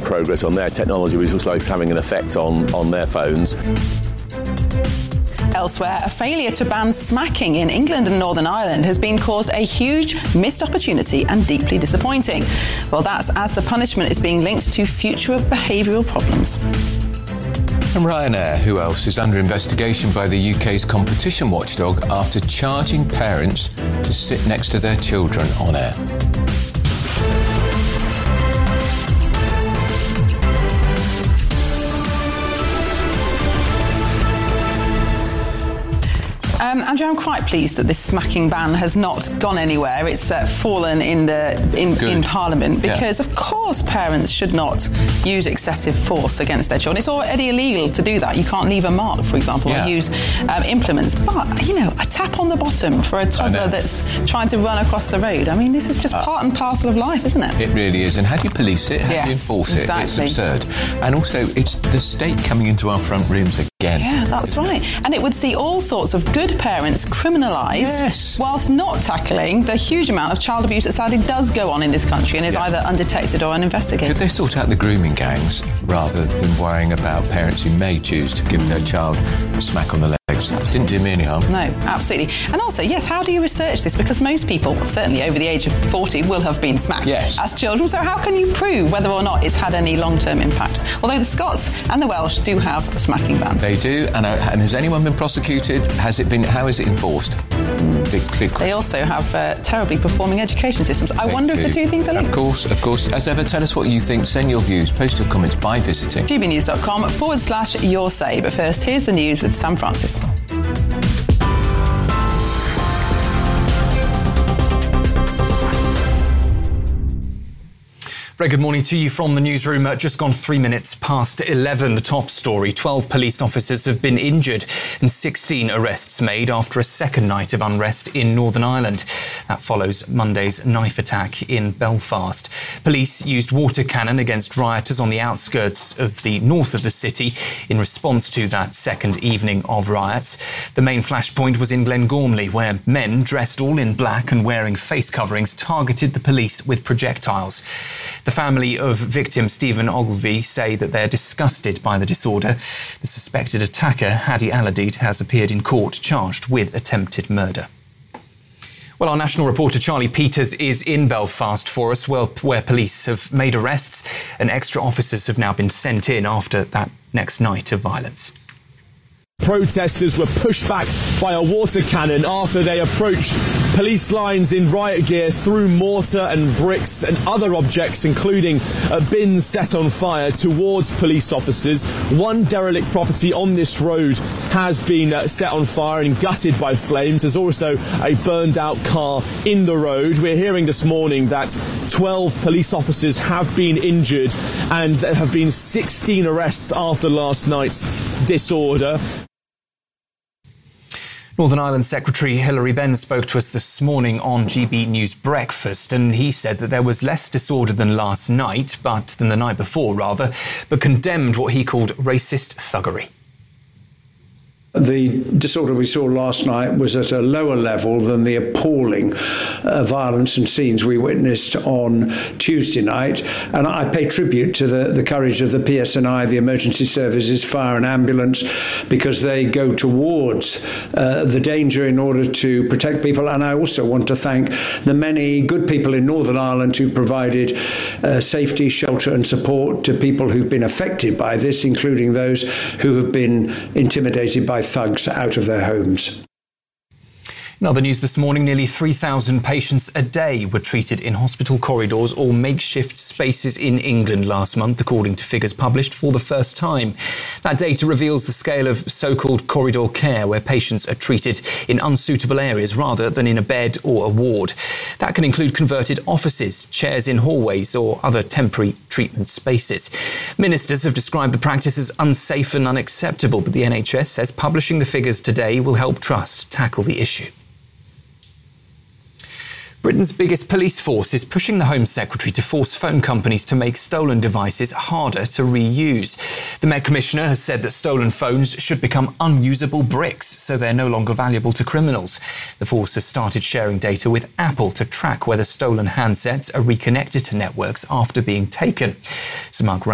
progress on their technology, which looks like it's having an effect on their phones. Elsewhere, a failure to ban smacking in England and Northern Ireland has been caused a huge missed opportunity and deeply disappointing. Well, that's as the punishment is being linked to future behavioural problems. And Ryanair, who else, is under investigation by the UK's competition watchdog after charging parents to sit next to their children on air. Andrew, I'm quite pleased that this smacking ban has not gone anywhere. It's fallen in Parliament because, of course, parents should not use excessive force against their children. It's already illegal to do that. You can't leave a mark, for example, or use implements. But, you know, a tap on the bottom for a toddler that's trying to run across the road. I mean, this is just part and parcel of life, isn't it? It really is. And how do you police it? How do you enforce it? It's absurd. And also, it's the state coming into our front rooms again. Yeah, that's right. And it would see all sorts of good parents criminalised whilst not tackling the huge amount of child abuse that sadly does go on in this country and is either undetected or uninvestigated. Could they sort out the grooming gangs rather than worrying about parents who may choose to give their child a smack on the legs? Didn't do me any harm. No, absolutely. And also, yes, how do you research this? Because most people, certainly over the age of 40, will have been smacked as children. So how can you prove whether or not it's had any long-term impact? Although the Scots and the Welsh do have smacking bans. They do. And has anyone been prosecuted? How is it enforced? They also have terribly performing education systems. I wonder if the two things are linked. Of course. As ever, tell us what you think. Send your views. Post your comments by visiting gbnews.com/your say. But first, here's the news with Sam Francis. Very good morning to you from the newsroom. Just gone 3 minutes past 11. The top story. 12 police officers have been injured and 16 arrests made after a second night of unrest in Northern Ireland. That follows Monday's knife attack in Belfast. Police used water cannon against rioters on the outskirts of the north of the city in response to that second evening of riots. The main flashpoint was in Glengormley, where men dressed all in black and wearing face coverings targeted the police with projectiles. The family of victim Stephen Ogilvie say that they're disgusted by the disorder. The suspected attacker, Hadi Aladid, has appeared in court charged with attempted murder. Well, our national reporter Charlie Peters is in Belfast for us, where police have made arrests and extra officers have now been sent in after that next night of violence. Protesters were pushed back by a water cannon after they approached police lines in riot gear, threw mortar and bricks and other objects, including bins set on fire, towards police officers. One derelict property on this road has been set on fire and gutted by flames. There's also a burned out car in the road. We're hearing this morning that 12 police officers have been injured and there have been 16 arrests after last night's disorder. Northern Ireland Secretary Hilary Benn spoke to us this morning on GB News Breakfast, and he said that there was less disorder than last night, than the night before, rather, but condemned what he called racist thuggery. The disorder we saw last night was at a lower level than the appalling violence and scenes we witnessed on Tuesday night. And I pay tribute to the courage of the PSNI, the emergency services, fire and ambulance, because they go towards the danger in order to protect people. And I also want to thank the many good people in Northern Ireland who provided safety, shelter and support to people who've been affected by this, including those who have been intimidated by thugs out of their homes. In other news this morning, nearly 3,000 patients a day were treated in hospital corridors or makeshift spaces in England last month, according to figures published for the first time. That data reveals the scale of so-called corridor care, where patients are treated in unsuitable areas rather than in a bed or a ward. That can include converted offices, chairs in hallways or other temporary treatment spaces. Ministers have described the practice as unsafe and unacceptable, but the NHS says publishing the figures today will help Trust tackle the issue. Britain's biggest police force is pushing the Home Secretary to force phone companies to make stolen devices harder to reuse. The Met Commissioner has said that stolen phones should become unusable bricks, so they're no longer valuable to criminals. The force has started sharing data with Apple to track whether stolen handsets are reconnected to networks after being taken. Samag